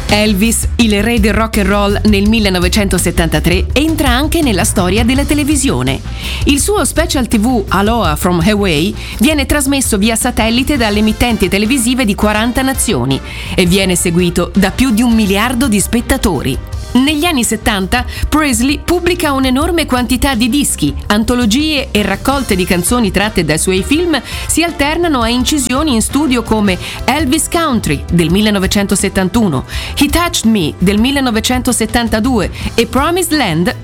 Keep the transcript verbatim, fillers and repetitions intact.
Elvis, il re del rock and roll nel millenovecentosettantatré, entra anche nella storia della televisione. Il suo special tivù Aloha from Hawaii viene trasmesso via satellite dalle emittenti televisive di quaranta nazioni e viene seguito da più di un miliardo di spettatori. Negli anni settanta, Presley pubblica un'enorme quantità di dischi, antologie e raccolte di canzoni tratte dai suoi film si alternano a incisioni in studio come Elvis Country del millenovecentosettantuno, He Touched Me del millenovecentosettantadue e Promised Land